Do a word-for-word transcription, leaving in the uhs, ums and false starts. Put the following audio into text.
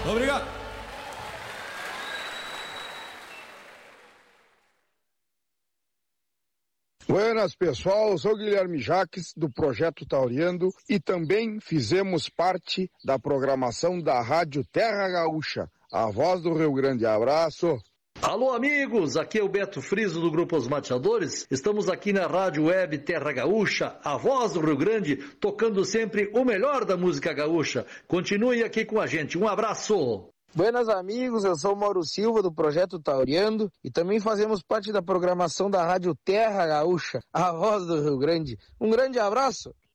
Obrigado. Buenas, pessoal, eu sou o Guilherme Jaques, do Projeto Tauriando, e também fizemos parte da programação da Rádio Terra Gaúcha, a voz do Rio Grande. Abraço! Alô, amigos, aqui é o Beto Friso do Grupo Os Mateadores. Estamos aqui na Rádio Web Terra Gaúcha, a voz do Rio Grande, tocando sempre o melhor da música gaúcha. Continue aqui com a gente, um abraço! Buenas, amigos, eu sou o Mauro Silva do Projeto Tauriando e também fazemos parte da programação da Rádio Terra Gaúcha, a voz do Rio Grande. Um grande abraço!